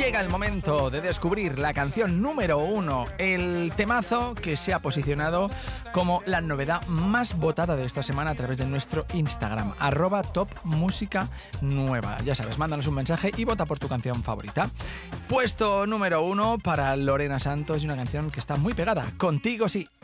llega el momento de descubrir la canción número 1, el temazo que se ha posicionado como la novedad más votada de esta semana a través de nuestro Instagram, @topmusicanueva. Ya sabes, mándanos un mensaje y vota por tu canción favorita. Puesto número 1 para Lorena Santos y una canción que está muy pegada, Contigo Sí.